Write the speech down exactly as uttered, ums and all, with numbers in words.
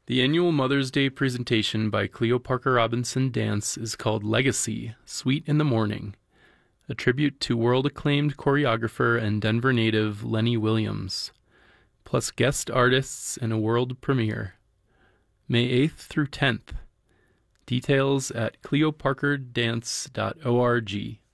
The annual Mother's Day presentation by Cleo Parker Robinson Dance is called Legacy, Sweet in the Morning, a tribute to world-acclaimed choreographer and Denver native Lenny Williams, plus guest artists and a world premiere. May eighth through tenth. Details at cleo parker dance dot org.